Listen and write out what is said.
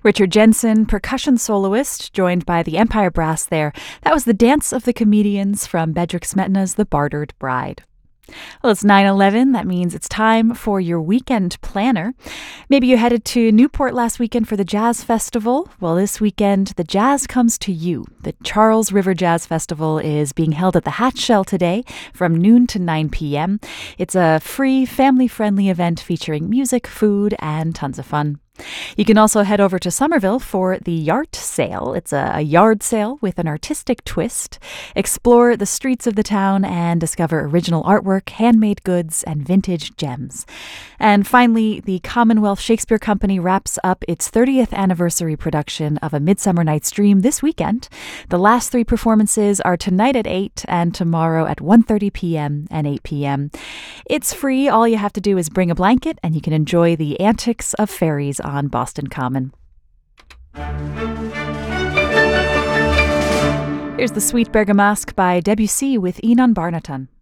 Richard Jensen, percussion soloist, joined by the Empire Brass there. That was the Dance of the Comedians from Bedřich Smetana's The Bartered Bride. Well, it's 9/11. That means it's time for your weekend planner. Maybe you headed to Newport last weekend for the Jazz Festival. Well, this weekend, the jazz comes to you. The Charles River Jazz Festival is being held at the Hatch Shell today from noon to 9 p.m. It's a free, family-friendly event featuring music, food, and tons of fun. You can also head over to Somerville for the Yard Sale. It's a yard sale with an artistic twist. Explore the streets of the town and discover original artwork, handmade goods, and vintage gems. And finally, the Commonwealth Shakespeare Company wraps up its 30th anniversary production of A Midsummer Night's Dream this weekend. The last 3 performances are tonight at 8 and tomorrow at 1:30 p.m. and 8 p.m. It's free. All you have to do is bring a blanket and you can enjoy the antics of fairies on Boston Common. Here's the Sweet Bergamasque by Debussy with Inon Barnaton.